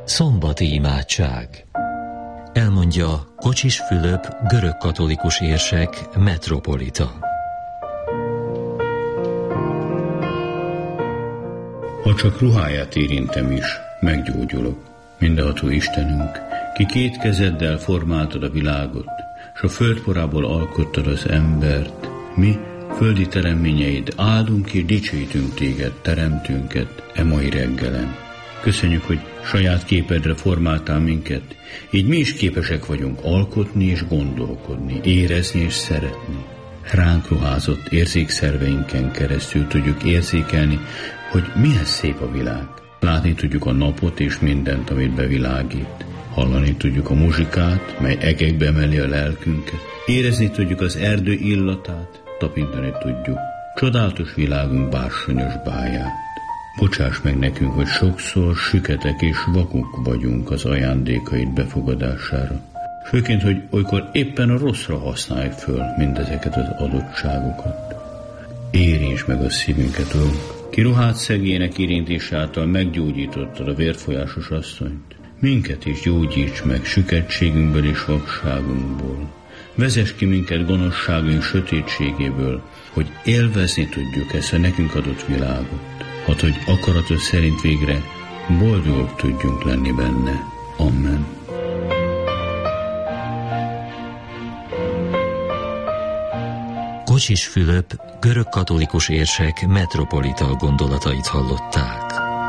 Szombati imádság. Elmondja Kocsis Fülöp, görögkatolikus érsek, metropolita. Ha csak ruháját érintem is, meggyógyulok. Mindenható Istenünk, ki két kezeddel formáltad a világot, s a földporából alkottad az embert, mi, földi teremményeid, áldunk és dicsőítünk téged, teremtünket e mai reggelen. Köszönjük, hogy saját képedre formáltál minket, így mi is képesek vagyunk alkotni és gondolkodni, érezni és szeretni. Ránk ruházott érzékszerveinken keresztül tudjuk érzékelni, hogy milyen szép a világ. Látni tudjuk a napot és mindent, amit bevilágít. Hallani tudjuk a muzsikát, mely egekbe emeli a lelkünket. Érezni tudjuk az erdő illatát, tapintani tudjuk csodálatos világunk bársonyos báját. Bocsáss meg nekünk, hogy sokszor süketek és vakuk vagyunk az ajándékaid befogadására. Főként, hogy olykor éppen a rosszra használjuk föl mindezeket az adottságokat. Érints meg a szívünket, Urunk! Kiruhált szegények érintés által meggyógyítottad a vérfolyásos asszonyt. Minket is gyógyíts meg süketségünkből és vakságunkból. Vezess ki minket gonoszságunk sötétségéből, hogy élvezni tudjuk ezt a nekünk adott világot. Hadd, hogy akaratod szerint végre boldogok tudjunk lenni benne. Amen. Kocsis Fülöp, görögkatolikus érsek, metropolita gondolatait hallották.